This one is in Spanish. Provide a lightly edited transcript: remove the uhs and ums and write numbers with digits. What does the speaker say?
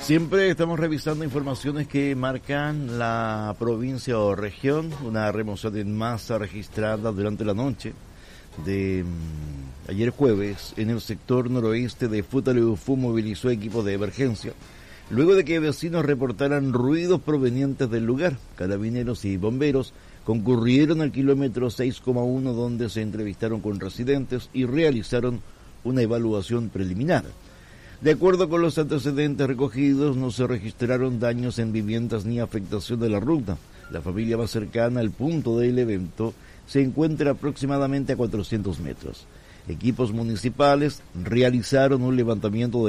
Siempre estamos revisando informaciones que marcan la provincia o región. Una remoción en masa registrada durante la noche de ayer jueves en el sector noroeste de Futaleufú movilizó equipos de emergencia luego de que vecinos reportaran ruidos provenientes del lugar. Carabineros y bomberos concurrieron al kilómetro 6,1 donde se entrevistaron con residentes y realizaron una evaluación preliminar. De acuerdo con los antecedentes recogidos, no se registraron daños en viviendas ni afectación de la ruta. La familia más cercana al punto del evento se encuentra aproximadamente a 400 metros. Equipos municipales realizaron un levantamiento de